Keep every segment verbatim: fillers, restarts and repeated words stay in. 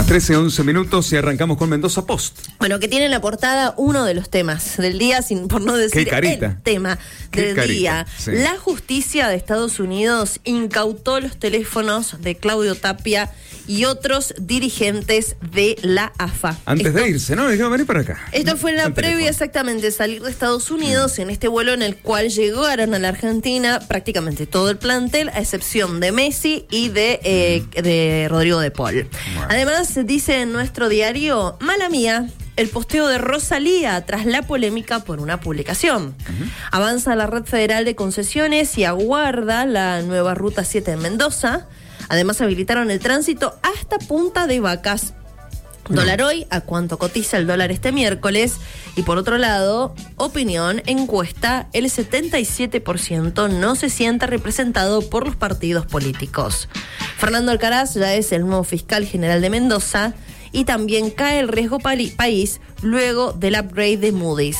trece, once minutos y arrancamos con Mendoza Post. Bueno, que tiene en la portada uno de los temas del día, sin por no decir el tema Qué del carita, día. sí. La justicia de Estados Unidos incautó los teléfonos de Claudio Tapia y otros dirigentes de la A F A. Antes Esto, de irse, ¿no? Dijeron venir para acá. Esto fue en la Al previa teléfono. exactamente salir de Estados Unidos, mm. en este vuelo en el cual llegaron a la Argentina prácticamente todo el plantel, a excepción de Messi y de, eh, mm. de Rodrigo de Paul. Bueno. Además, dice en nuestro diario, mala mía, el posteo de Rosalía tras la polémica por una publicación. Uh-huh. Avanza la red federal de concesiones y aguarda la nueva Ruta siete en Mendoza. Además, habilitaron el tránsito hasta Punta de Vacas. No. Dólar hoy, a cuánto cotiza el dólar este miércoles. Y por otro lado, opinión, encuesta, el setenta y siete por ciento no se siente representado por los partidos políticos. Fernando Alcaraz ya es el nuevo fiscal general de Mendoza y también cae el riesgo pali- país luego del upgrade de Moody's.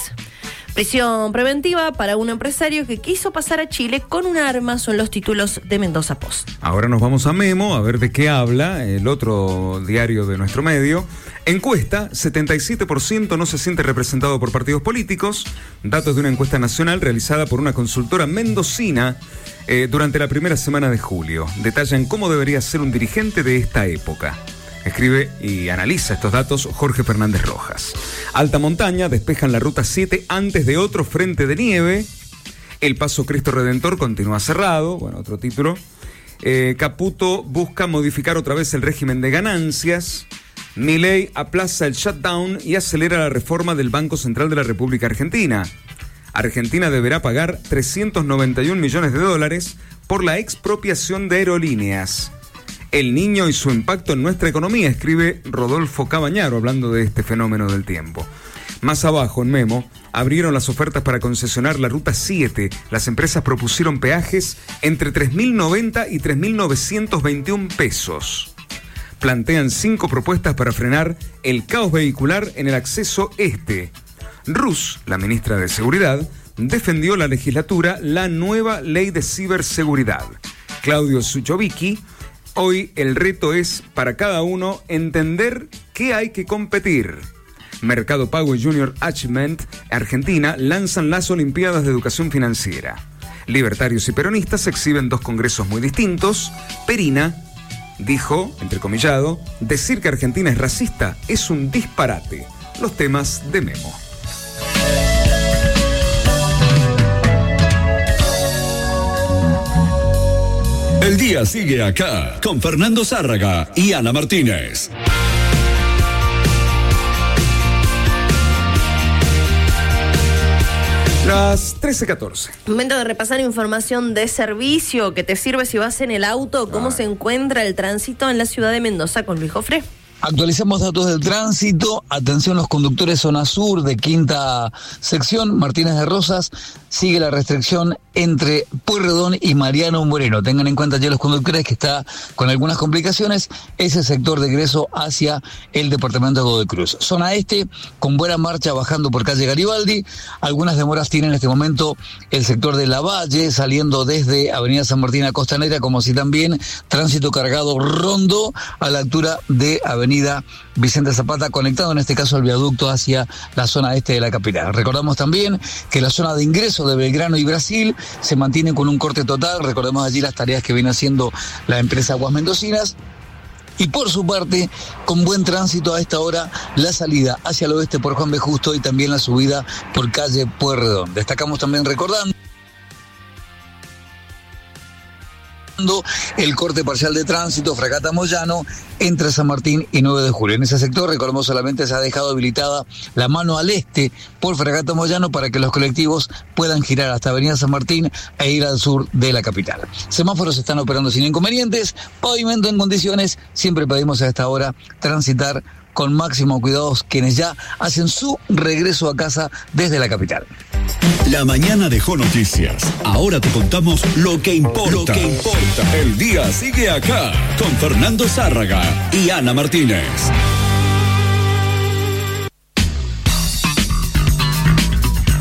Prisión preventiva para un empresario que quiso pasar a Chile con un arma, son los títulos de Mendoza Post. Ahora nos vamos a Memo a ver de qué habla el otro diario de nuestro medio. Encuesta, setenta y siete por ciento no se siente representado por partidos políticos. Datos de una encuesta nacional realizada por una consultora mendocina eh, durante la primera semana de julio. Detallan cómo debería ser un dirigente de esta época. Escribe y analiza estos datos Jorge Fernández Rojas. Alta montaña, despejan la ruta siete antes de otro frente de nieve. El paso Cristo Redentor continúa cerrado. Bueno, otro título. Eh, Caputo busca modificar otra vez el régimen de ganancias. Milei aplaza el shutdown y acelera la reforma del Banco Central de la República Argentina. Argentina deberá pagar trescientos noventa y un millones de dólares por la expropiación de aerolíneas. El niño y su impacto en nuestra economía, escribe Rodolfo Cabañaro, hablando de este fenómeno del tiempo. Más abajo, en Memo, abrieron las ofertas para concesionar la Ruta siete. Las empresas propusieron peajes entre tres mil noventa y tres mil novecientos veintiún pesos. Plantean cinco propuestas para frenar el caos vehicular en el acceso este. Rus, la ministra de Seguridad, defendió la legislatura la nueva ley de ciberseguridad. Claudio Suchovicki, hoy el reto es para cada uno entender qué hay que competir. Mercado Pago y Junior Achievement Argentina lanzan las Olimpiadas de Educación Financiera. Libertarios y peronistas exhiben dos congresos muy distintos. Perina dijo, entrecomillado, decir que Argentina es racista es un disparate. Los temas de Memo. El día sigue acá con Fernando Zárraga y Ana Martínez. Las trece catorce. Momento de repasar información de servicio que te sirve si vas en el auto. ¿Cómo ah. se encuentra el tránsito en la ciudad de Mendoza con Luis Jofré? Actualizamos datos del tránsito. Atención los conductores zona sur de quinta sección, Martínez de Rosas. Sigue la restricción entre Pueyrredón y Mariano Moreno. Tengan en cuenta ya los conductores que está con algunas complicaciones ese sector de ingreso hacia el departamento de Godoy Cruz. Zona este, con buena marcha bajando por calle Garibaldi. Algunas demoras tiene en este momento el sector de Lavalle, saliendo desde Avenida San Martín a Costanera, como si también tránsito cargado Rondo a la altura de Avenida Vicente Zapata, conectado en este caso al viaducto hacia la zona este de la capital. Recordamos también que la zona de ingreso de Belgrano y Brasil se mantiene con un corte total. Recordemos allí las tareas que viene haciendo la empresa Aguas Mendocinas. Y por su parte, con buen tránsito a esta hora, la salida hacia el oeste por Juan B. Justo y también la subida por calle Pueyrredón. Destacamos también recordando el corte parcial de tránsito Fragata Moyano entre San Martín y nueve de julio. En ese sector, recordemos, solamente se ha dejado habilitada la mano al este por Fragata Moyano para que los colectivos puedan girar hasta Avenida San Martín e ir al sur de la capital. Semáforos están operando sin inconvenientes, pavimento en condiciones. Siempre pedimos a esta hora transitar con máximo cuidado quienes ya hacen su regreso a casa desde la capital. La mañana dejó noticias. Ahora te contamos lo que importa. Lo que importa. El día sigue acá con Fernando Zárraga y Ana Martínez.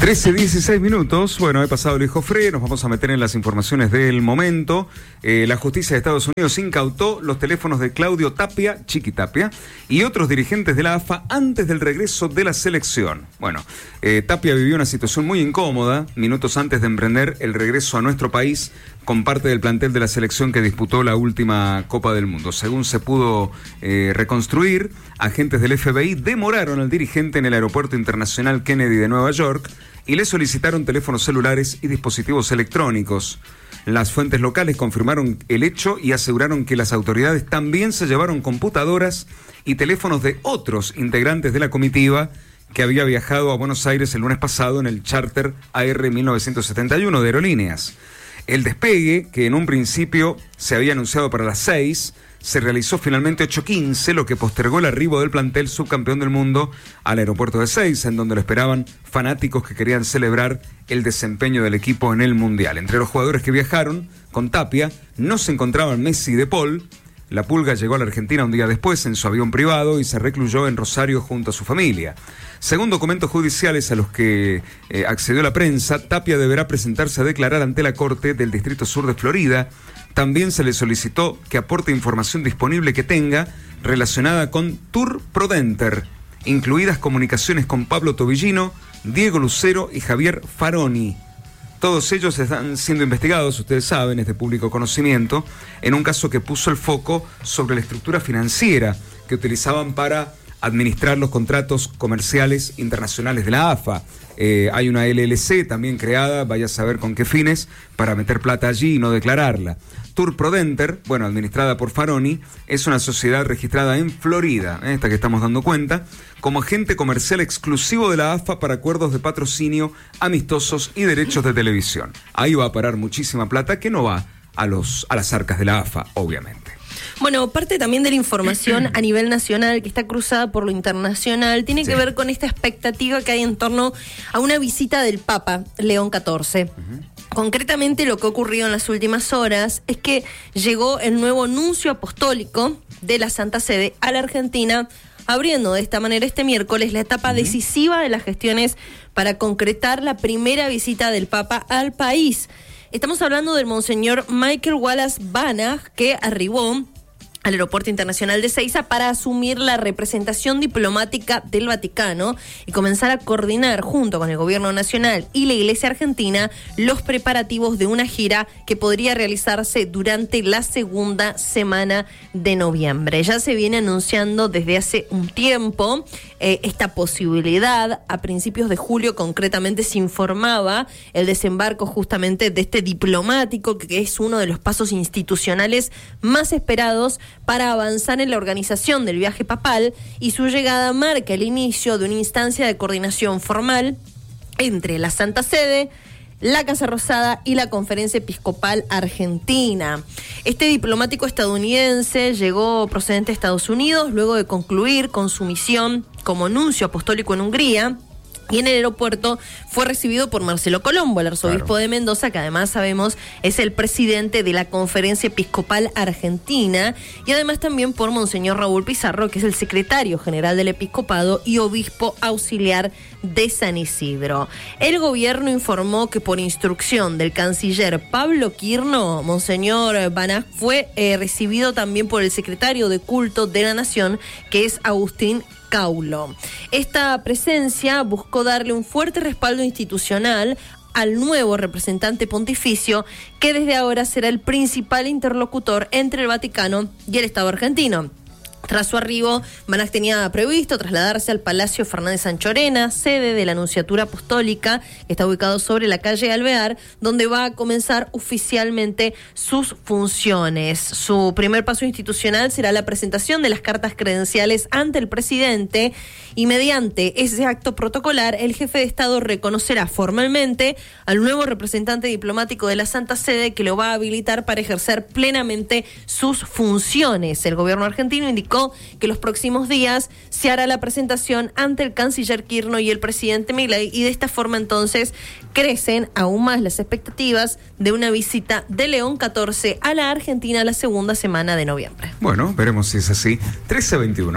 trece, dieciséis minutos. Bueno, he pasado Luis Jofré, nos vamos a meter en las informaciones del momento. Eh, la justicia de Estados Unidos incautó los teléfonos de Claudio Tapia, Chiqui Tapia, y otros dirigentes de la A F A antes del regreso de la selección. Bueno, eh, Tapia vivió una situación muy incómoda minutos antes de emprender el regreso a nuestro país con parte del plantel de la selección que disputó la última Copa del Mundo. Según se pudo eh, reconstruir, agentes del F B I demoraron al dirigente en el Aeropuerto Internacional Kennedy de Nueva York y le solicitaron teléfonos celulares y dispositivos electrónicos. Las fuentes locales confirmaron el hecho y aseguraron que las autoridades también se llevaron computadoras y teléfonos de otros integrantes de la comitiva que había viajado a Buenos Aires el lunes pasado en el charter A R mil novecientos setenta y uno de Aerolíneas. El despegue, que en un principio se había anunciado para las seis, se realizó finalmente ocho quince, lo que postergó el arribo del plantel subcampeón del mundo al aeropuerto de Ezeiza, en donde lo esperaban fanáticos que querían celebrar el desempeño del equipo en el Mundial. Entre los jugadores que viajaron con Tapia no se encontraban Messi y De Paul. La Pulga llegó a la Argentina un día después en su avión privado y se recluyó en Rosario junto a su familia. Según documentos judiciales a los que eh, accedió la prensa, Tapia deberá presentarse a declarar ante la Corte del Distrito Sur de Florida. También se le solicitó que aporte información disponible que tenga relacionada con Tour Prodenter, incluidas comunicaciones con Pablo Tobillino, Diego Lucero y Javier Faroni. Todos ellos están siendo investigados, ustedes saben, es de público conocimiento, en un caso que puso el foco sobre la estructura financiera que utilizaban para administrar los contratos comerciales internacionales de la A F A. Eh, hay una L L C también creada, vaya a saber con qué fines, para meter plata allí y no declararla. Tour Prodenter, bueno, administrada por Faroni, es una sociedad registrada en Florida, eh, esta que estamos dando cuenta, como agente comercial exclusivo de la A F A para acuerdos de patrocinio, amistosos y derechos de televisión. Ahí va a parar muchísima plata que no va a, los, a las arcas de la A F A, obviamente. Bueno, parte también de la información a nivel nacional que está cruzada por lo internacional tiene sí. que ver con esta expectativa que hay en torno a una visita del Papa León catorce. Uh-huh. Concretamente, lo que ha ocurrido en las últimas horas es que llegó el nuevo nuncio apostólico de la Santa Sede a la Argentina, abriendo de esta manera este miércoles la etapa uh-huh. decisiva de las gestiones para concretar la primera visita del Papa al país. Estamos hablando del monseñor Michael Wallace Banach, que arribó al Aeropuerto Internacional de Ezeiza para asumir la representación diplomática del Vaticano y comenzar a coordinar junto con el gobierno nacional y la Iglesia Argentina los preparativos de una gira que podría realizarse durante la segunda semana de noviembre. Ya se viene anunciando desde hace un tiempo eh, esta posibilidad. A principios de julio concretamente se informaba el desembarco justamente de este diplomático, que es uno de los pasos institucionales más esperados para avanzar en la organización del viaje papal, y su llegada marca el inicio de una instancia de coordinación formal entre la Santa Sede, la Casa Rosada y la Conferencia Episcopal Argentina. Este diplomático estadounidense llegó procedente de Estados Unidos luego de concluir con su misión como nuncio apostólico en Hungría. Y en el aeropuerto fue recibido por Marcelo Colombo, el arzobispo claro. de Mendoza, que además sabemos es el presidente de la Conferencia Episcopal Argentina, y además también por Monseñor Raúl Pizarro, que es el secretario general del episcopado y obispo auxiliar de San Isidro. El gobierno informó que por instrucción del canciller Pablo Quirno, Monseñor Banach fue eh, recibido también por el secretario de culto de la Nación, que es Agustín Caulo. Esta presencia buscó darle un fuerte respaldo institucional al nuevo representante pontificio, que desde ahora será el principal interlocutor entre el Vaticano y el Estado argentino. Tras su arribo, Banach tenía previsto trasladarse al Palacio Fernández Sanchorena, sede de la Nunciatura Apostólica, que está ubicado sobre la calle Alvear, donde va a comenzar oficialmente sus funciones. Su primer paso institucional será la presentación de las cartas credenciales ante el presidente, y mediante ese acto protocolar, el jefe de Estado reconocerá formalmente al nuevo representante diplomático de la Santa Sede, que lo va a habilitar para ejercer plenamente sus funciones. El gobierno argentino indicó que los próximos días se hará la presentación ante el canciller Quirno y el presidente Milei, y de esta forma entonces crecen aún más las expectativas de una visita de León catorce a la Argentina la segunda semana de noviembre. Bueno, veremos si es así. trece veintiuno.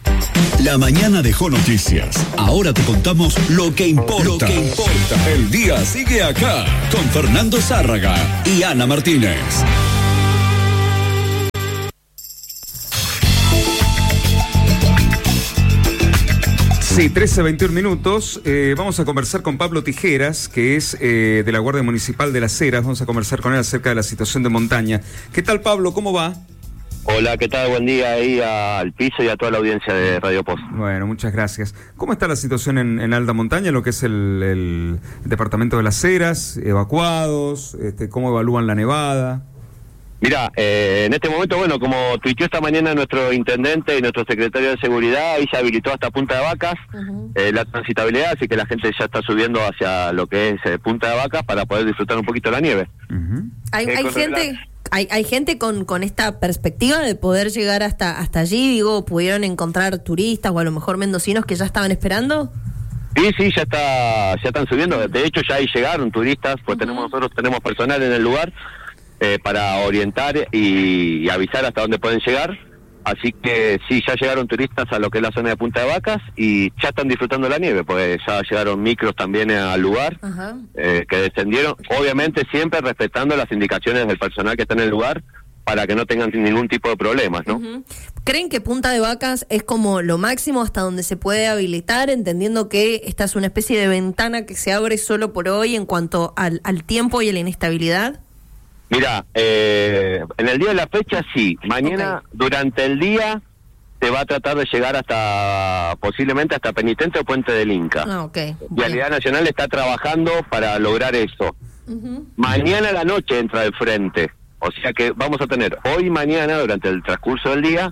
La mañana dejó noticias. Ahora te contamos lo que importa. Lo que importa. El día sigue acá con Fernando Zárraga y Ana Martínez. Sí, trece veintiún minutos. Eh, vamos a conversar con Pablo Tijeras, que es eh, de la Guardia Municipal de Las Heras. Vamos a conversar con él acerca de la situación de montaña. ¿Qué tal, Pablo? ¿Cómo va? Hola, ¿qué tal? Buen día ahí al piso y a toda la audiencia de Radio Post. Bueno, muchas gracias. ¿Cómo está la situación en, en Alta Montaña, lo que es el, el departamento de Las Heras, evacuados? Este, ¿Cómo evalúan la nevada? Mirá, eh, en este momento, bueno, como tuiteó esta mañana nuestro intendente y nuestro secretario de seguridad, ahí se habilitó hasta Punta de Vacas uh-huh. eh, la transitabilidad, así que la gente ya está subiendo hacia lo que es eh, Punta de Vacas para poder disfrutar un poquito de la nieve. Uh-huh. ¿Hay, eh, hay gente... La... Hay, hay gente con, con esta perspectiva de poder llegar hasta hasta allí, digo, ¿pudieron encontrar turistas o a lo mejor mendocinos que ya estaban esperando? Sí, sí, ya está, ya están subiendo. De hecho, ya ahí llegaron turistas, pues uh-huh. tenemos nosotros tenemos personal en el lugar eh, para orientar y, y avisar hasta dónde pueden llegar. Así que sí, ya llegaron turistas a lo que es la zona de Punta de Vacas y ya están disfrutando la nieve, pues ya llegaron micros también al lugar, uh-huh. eh, que descendieron, obviamente siempre respetando las indicaciones del personal que está en el lugar para que no tengan ningún tipo de problemas, ¿no? Uh-huh. ¿Creen que Punta de Vacas es como lo máximo hasta donde se puede habilitar, entendiendo que esta es una especie de ventana que se abre solo por hoy en cuanto al, al tiempo y a la inestabilidad? Mira, eh, en el día de la fecha sí, mañana okay. durante el día se va a tratar de llegar hasta, posiblemente hasta Penitente o Puente del Inca. Ah, okay. Vialidad Nacional está trabajando para lograr eso. Uh-huh. Mañana a la noche entra de frente, o sea que vamos a tener hoy y mañana durante el transcurso del día,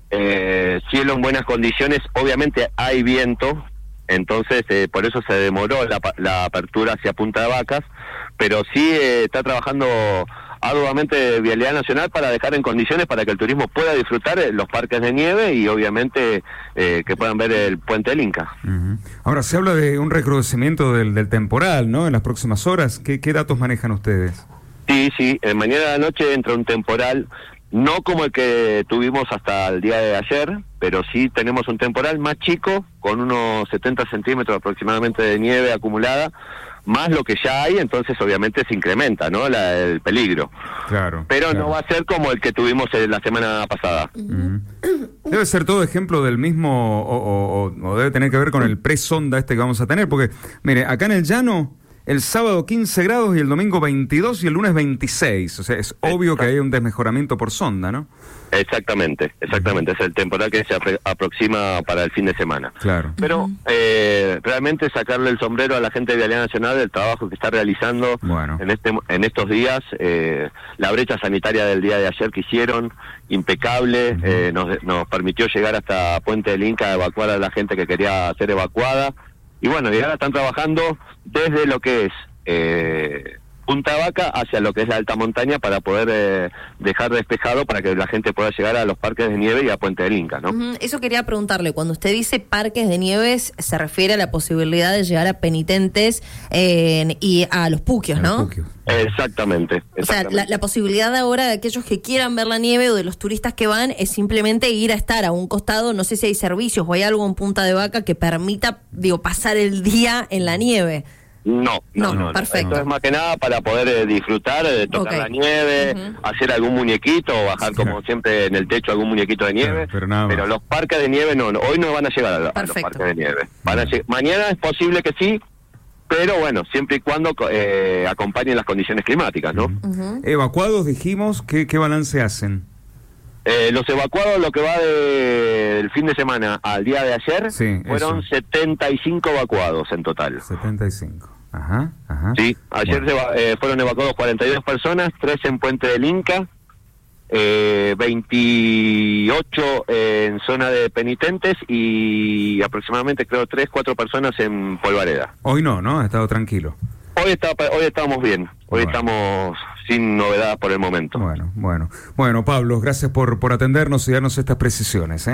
eh, cielo en buenas condiciones, obviamente hay viento, entonces eh, por eso se demoró la, la apertura hacia Punta de Vacas, pero sí eh, está trabajando arduamente Vialidad Nacional para dejar en condiciones para que el turismo pueda disfrutar los parques de nieve y obviamente eh, que puedan ver el Puente del Inca. Uh-huh. Ahora, se habla de un recrudecimiento del, del temporal, ¿no? En las próximas horas. ¿Qué, qué datos manejan ustedes? Sí, sí. Eh, mañana a la noche entra un temporal, no como el que tuvimos hasta el día de ayer, pero sí tenemos un temporal más chico, con unos setenta centímetros aproximadamente de nieve acumulada, más lo que ya hay, entonces obviamente se incrementa, ¿no? La, el peligro. Claro. Pero claro. no va a ser como el que tuvimos la semana pasada. Uh-huh. Debe ser todo ejemplo del mismo, o, o, o, o debe tener que ver con el pre-sonda este que vamos a tener, porque, mire, acá en el llano, el sábado quince grados y el domingo veintidós y el lunes veintiséis. O sea, es obvio que hay un desmejoramiento por sonda, ¿no? Exactamente, exactamente. Es el temporal que se apro- aproxima para el fin de semana. Claro. Pero eh, realmente sacarle el sombrero a la gente de Vialidad Nacional del trabajo que está realizando bueno. en este en estos días. Eh, la brecha sanitaria del día de ayer que hicieron, impecable, uh-huh. eh, nos, nos permitió llegar hasta Puente del Inca, evacuar a la gente que quería ser evacuada. Y bueno, y ahora están trabajando desde lo que es eh, Punta Vaca hacia lo que es la alta montaña para poder eh, dejar despejado para que la gente pueda llegar a los parques de nieve y a Puente del Inca, ¿no? Uh-huh. Eso quería preguntarle, cuando usted dice parques de nieves, se refiere a la posibilidad de llegar a Penitentes eh, y a los Puquios, ¿no? Los Puquios. Exactamente, exactamente. O sea, la, la posibilidad ahora de aquellos que quieran ver la nieve o de los turistas que van es simplemente ir a estar a un costado, no sé si hay servicios o hay algo en Punta de Vaca que permita, digo, pasar el día en la nieve. No, no, no, no, no. Perfecto. Esto es más que nada para poder eh, disfrutar, de tocar okay. la nieve, uh-huh. hacer algún muñequito o bajar como claro. siempre en el techo algún muñequito de nieve. Claro, pero, nada pero los parques de nieve no, no, hoy no van a llegar a, a los parques de nieve. Van a lleg- mañana es posible que sí, pero bueno, siempre y cuando eh, acompañen las condiciones climáticas, ¿no? Uh-huh. Evacuados, dijimos, ¿qué, qué balance hacen? Eh, los evacuados, lo que va de, del fin de semana al día de ayer, sí, fueron eso. setenta y cinco evacuados en total. setenta y cinco. Ajá, ajá. Sí, ayer bueno. se, eh, fueron evacuados cuarenta y dos personas, tres en Puente del Inca, eh, veintiocho en zona de Penitentes y aproximadamente creo tres, cuatro personas en Polvareda. Hoy no, ¿no? Ha estado tranquilo. Hoy está, hoy estamos bien, hoy bueno. estamos sin novedades por el momento. Bueno, bueno. Bueno, Pablo, gracias por, por atendernos y darnos estas precisiones, ¿eh?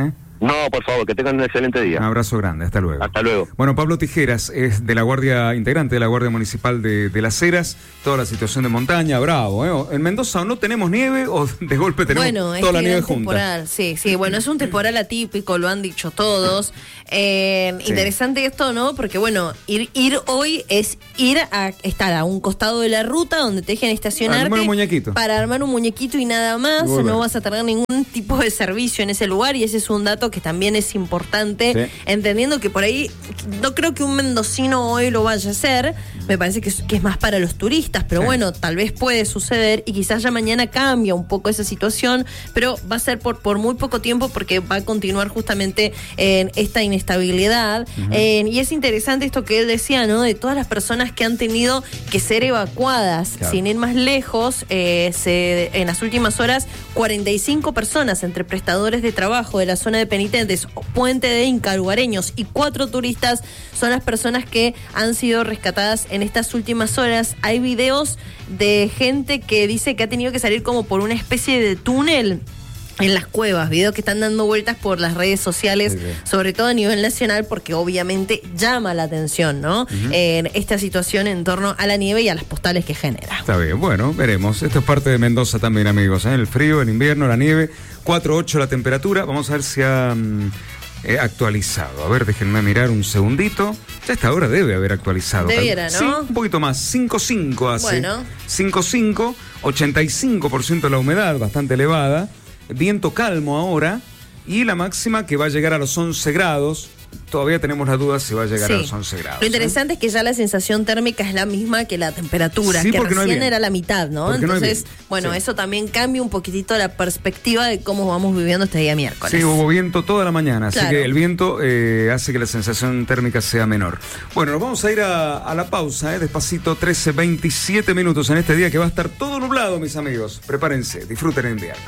No, por favor, que tengan un excelente día. Un abrazo grande, hasta luego. Hasta luego. Bueno, Pablo Tijeras es de la Guardia, integrante de la Guardia Municipal de, de Las Heras, toda la situación de montaña, bravo, ¿eh? En Mendoza o no tenemos nieve o de golpe tenemos bueno, toda la nieve junta. Temporal, sí, sí, bueno, es un temporal atípico, lo han dicho todos. Eh, sí. Interesante esto, ¿no? Porque bueno, ir, ir hoy es ir a estar a un costado de la ruta donde te dejen estacionarte. Armar un muñequito. Para armar un muñequito y nada más, Volver. No vas a tener ningún tipo de servicio en ese lugar y ese es un dato que también es importante, sí. Entendiendo que por ahí, no creo que un mendocino hoy lo vaya a hacer, me parece que es, que es más para los turistas, pero sí. Bueno, tal vez puede suceder y quizás ya mañana cambia un poco esa situación, pero va a ser por, por muy poco tiempo porque va a continuar justamente en esta inestabilidad. Uh-huh. eh, y es interesante esto que él decía, ¿no? De todas las personas que han tenido que ser evacuadas, claro. Sin ir más lejos, eh, se, en las últimas horas, cuarenta y cinco personas entre prestadores de trabajo de la zona de penitentes, Puente de Inca, lugareños y cuatro turistas son las personas que han sido rescatadas en estas últimas horas. Hay videos de gente que dice que ha tenido que salir como por una especie de túnel en las cuevas, videos que están dando vueltas por las redes sociales, okay. Sobre todo a nivel nacional, porque obviamente llama la atención, ¿no? Uh-huh. En esta situación en torno a la nieve y a las postales que genera. Está bien, bueno, veremos. Esto es parte de Mendoza también, amigos, ¿eh? El frío, el invierno, la nieve, cuatro ocho la temperatura. Vamos a ver si ha um, eh, actualizado. A ver, déjenme mirar un segundito. Ya a esta hora debe haber actualizado. Debiera, ¿no? Sí, un poquito más. cinco cinco hace. Bueno. cinco cinco, ochenta y cinco por ciento la humedad, bastante elevada. Viento calmo ahora y la máxima que va a llegar a los once grados. Todavía tenemos la duda si va a llegar sí. a los once grados. Lo interesante ¿eh? Es que ya la sensación térmica es la misma que la temperatura, sí, que recién no era la mitad, ¿no? Porque Entonces, no bueno, sí. Eso también cambia un poquitito la perspectiva de cómo vamos viviendo este día miércoles. Sí, hubo viento toda la mañana, claro. Así que el viento eh, hace que la sensación térmica sea menor. Bueno, nos vamos a ir a, a la pausa, ¿eh? Despacito, trece, veintisiete minutos en este día que va a estar todo nublado, mis amigos. Prepárense, disfruten el invierno.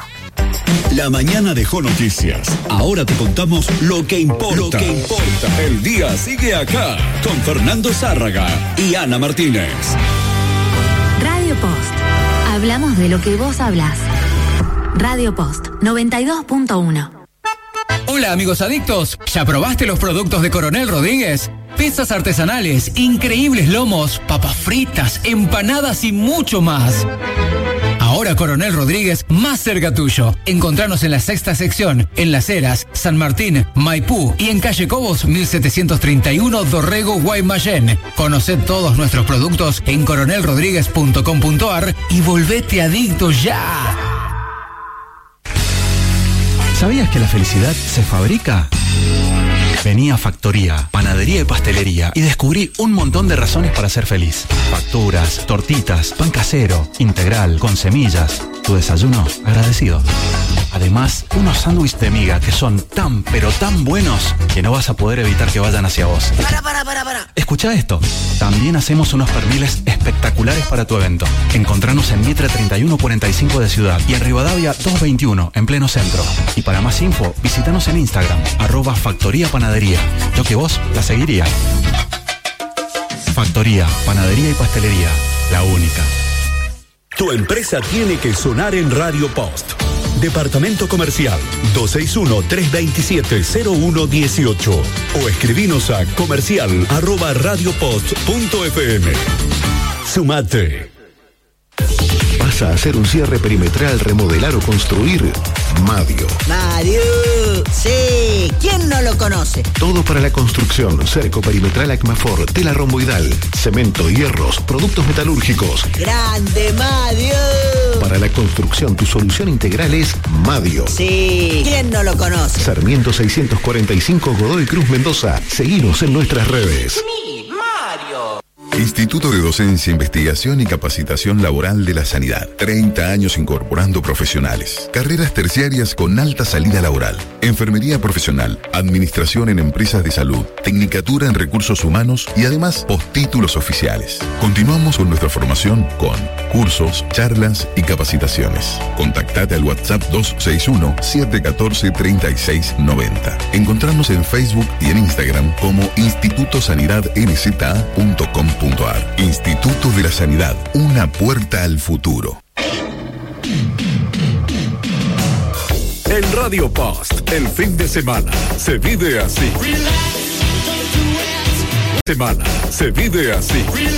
La mañana dejó noticias. Ahora te contamos lo que importa. Lo que importa. El día sigue acá con Fernando Zárraga y Ana Martínez. Radio Post. Hablamos de lo que vos hablás. Radio Post noventa y dos punto uno. Hola amigos adictos, ¿ya probaste los productos de Coronel Rodríguez? Pizzas artesanales, increíbles lomos, papas fritas, empanadas y mucho más. Ahora Coronel Rodríguez, más cerca tuyo. Encontranos en la sexta sección, en Las Heras, San Martín, Maipú y en Calle Cobos mil setecientos treinta y uno, Dorrego, Guaymallén. Conoced todos nuestros productos en coronel rodríguez punto com punto ar y volvete adicto ya. ¿Sabías que la felicidad se fabrica? Vení a Factoría, Panadería y Pastelería y descubrí un montón de razones para ser feliz. Facturas, tortitas, pan casero, integral, con semillas. Tu desayuno agradecido. Además, unos sándwiches de miga que son tan, pero tan buenos que no vas a poder evitar que vayan hacia vos. Para, para, para, para. Escucha esto. También hacemos unos perniles espectaculares para tu evento. Encontranos en Mitre treinta y uno cuarenta y cinco de Ciudad y en Rivadavia doscientos veintiuno, en pleno centro. Y para más info, visítanos en Instagram, arroba Factoría Panadería. Yo que vos la seguiría. Factoría, Panadería y Pastelería, la única. Tu empresa tiene que sonar en Radio Post. Departamento Comercial dos seis uno, tres dos siete, cero uno uno ocho o escribinos a comercial arroba radiopost punto f m. Sumate. ¿Vas a hacer un cierre perimetral, remodelar o construir? Madio. Madio, sí, ¿quién no lo conoce? Todo para la construcción, cerco perimetral Acmafor, tela romboidal, cemento, hierros, productos metalúrgicos. ¡Grande, Madio! Para la construcción, tu solución integral es Madio. Sí, ¿quién no lo conoce? Sarmiento seiscientos cuarenta y cinco, Godoy Cruz, Mendoza. Seguinos en nuestras redes. ¡Mi Mario! Instituto de Docencia, Investigación y Capacitación Laboral de la Sanidad. treinta años incorporando profesionales. Carreras terciarias con alta salida laboral. Enfermería profesional, administración en empresas de salud, tecnicatura en recursos humanos y además postítulos oficiales. Continuamos con nuestra formación con cursos, charlas y capacitaciones. Contactate al WhatsApp dos seis uno, siete uno cuatro, tres seis nueve cero. Encontrarnos en Facebook y en Instagram como Instituto Sanidad N Z A punto com punto ar. Instituto de la Sanidad, una puerta al futuro. En Radio Post, el fin de semana se vive así. Semana se vive así.